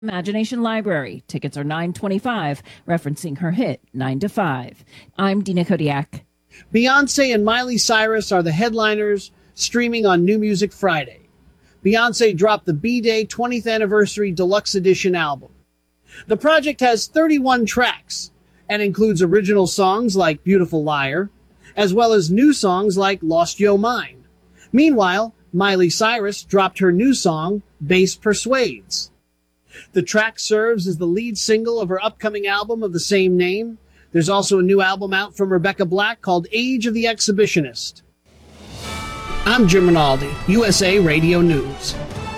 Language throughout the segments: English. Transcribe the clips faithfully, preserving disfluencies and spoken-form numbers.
Imagination Library. Tickets are nine twenty-five, referencing her hit nine to five. I'm Dina Kodiak. Beyonce and Miley Cyrus are the headliners, streaming on New Music Friday. Beyonce dropped the B-Day twentieth Anniversary Deluxe Edition album. The project has thirty-one tracks and includes original songs like Beautiful Liar, as well as new songs like Lost Yo' Mind. Meanwhile, Miley Cyrus dropped her new song, Bass Persuades. The track serves as the lead single of her upcoming album of the same name. There's also a new album out from Rebecca Black called Age of the Exhibitionist. I'm Jim Rinaldi, U S A Radio News.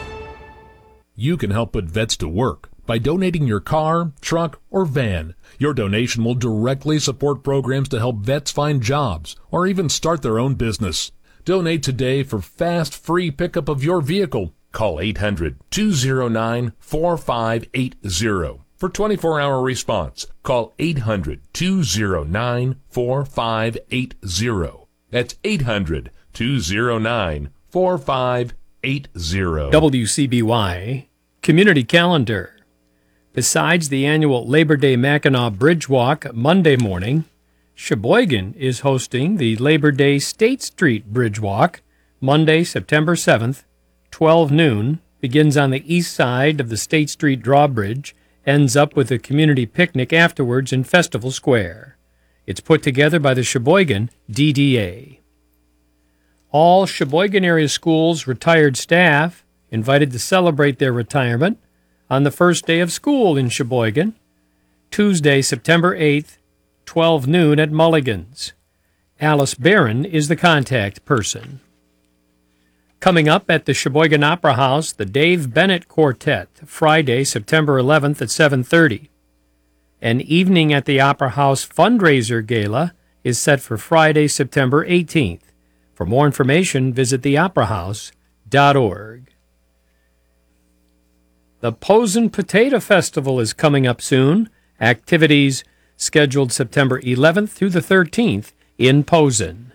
You can help put vets to work by donating your car, truck, or van. Your donation will directly support programs to help vets find jobs or even start their own business. Donate today for fast, free pickup of your vehicle. Call eight hundred, two oh nine, four five eight oh for twenty-four hour response. Call eight hundred, two oh nine, four five eight oh. That's eight hundred, two oh nine, four five eight oh. W C B Y Community Calendar. Besides the annual Labor Day Mackinac Bridge Walk Monday morning, Sheboygan is hosting the Labor Day State Street Bridge Walk Monday, September seventh, twelve noon, begins on the east side of the State Street Drawbridge, ends up with a community picnic afterwards in Festival Square. It's put together by the Sheboygan D D A. All Sheboygan area schools' retired staff invited to celebrate their retirement on the first day of school in Sheboygan, Tuesday, September eighth, twelve noon at Mulligan's. Alice Barron is the contact person. Coming up at the Sheboygan Opera House, the Dave Bennett Quartet, Friday, September eleventh at seven thirty. An evening at the Opera House fundraiser gala is set for Friday, September eighteenth. For more information, visit the opera house dot org. The Posen Potato Festival is coming up soon. Activities scheduled September eleventh through the thirteenth in Posen.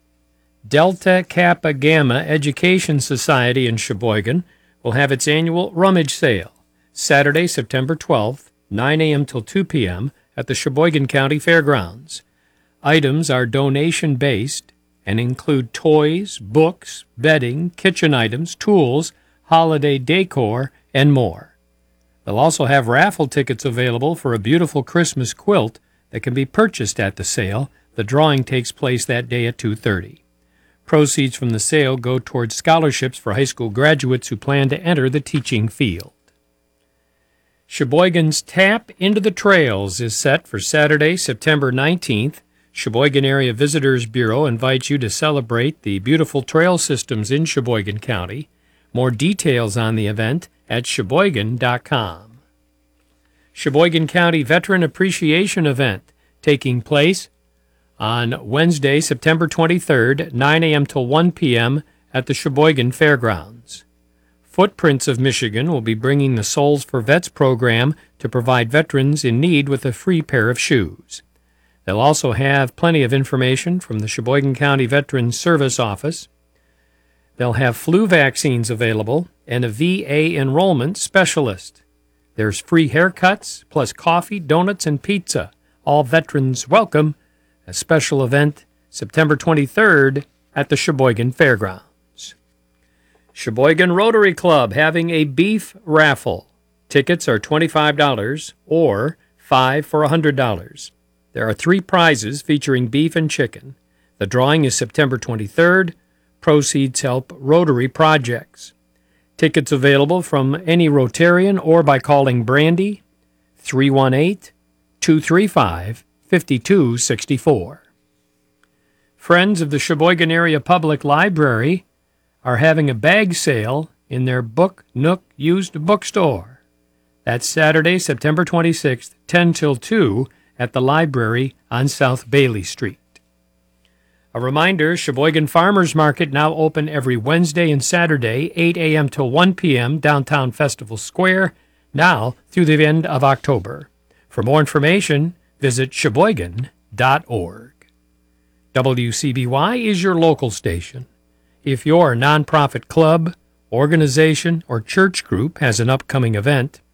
Delta Kappa Gamma Education Society in Sheboygan will have its annual rummage sale Saturday, September twelfth, nine a.m. till two p.m. at the Sheboygan County Fairgrounds. Items are donation-based and include toys, books, bedding, kitchen items, tools, holiday decor, and more. They'll also have raffle tickets available for a beautiful Christmas quilt that can be purchased at the sale. The drawing takes place that day at two thirty. Proceeds from the sale go towards scholarships for high school graduates who plan to enter the teaching field. Sheboygan's Tap into the Trails is set for Saturday, September nineteenth. Sheboygan Area Visitors Bureau invites you to celebrate the beautiful trail systems in Sheboygan County. More details on the event at sheboygan dot com. Sheboygan County Veteran Appreciation Event taking place on Wednesday, September twenty-third, nine a.m. till one p.m. at the Sheboygan Fairgrounds. Footprints of Michigan will be bringing the Souls for Vets program to provide veterans in need with a free pair of shoes. They'll also have plenty of information from the Sheboygan County Veterans Service Office. They'll have flu vaccines available and a V A enrollment specialist. There's free haircuts, plus coffee, donuts, and pizza. All veterans welcome. A special event September twenty-third at the Sheboygan Fairgrounds. Sheboygan Rotary Club having a beef raffle. Tickets are twenty-five dollars or five for one hundred dollars. There are three prizes featuring beef and chicken. The drawing is September twenty-third. Proceeds help Rotary projects. Tickets available from any Rotarian or by calling Brandy three one eight, two three five, five two six four. Friends of the Sheboygan Area Public Library are having a bag sale in their Book Nook used bookstore. That's Saturday, September twenty-sixth, ten till two at the library on South Bailey Street. A reminder, Sheboygan Farmers Market now open every Wednesday and Saturday, eight a.m. till one p.m. downtown Festival Square, now through the end of October. For more information, visit sheboygan dot org. W C B Y is your local station. If your nonprofit club, organization, or church group has an upcoming event,